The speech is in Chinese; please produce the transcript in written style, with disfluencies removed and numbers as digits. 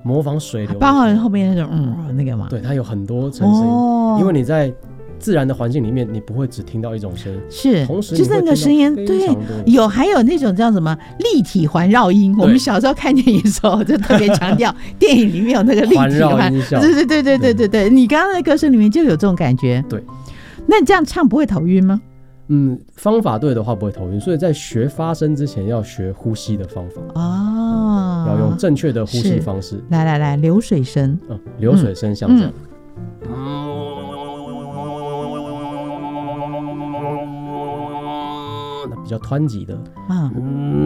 模仿水流， 包含后面那种那个嘛。 对，它有很多层声音，因为你在自然的环境里面，你不会只听到一种声音， 是， 同时就是那个声音，对，还有那种叫什么立体环绕音。我们小时候看电影的时候就特别强调，电影里面有那个立体环绕音效， 对，你刚刚的歌声里面就有这种感觉。 对， 那你这样唱不会头晕吗？ 方法对的话不会头晕，所以在学发声之前要学呼吸的方法要用正确的呼吸方式。 来，流水声， 流水声像这样。比较湍急的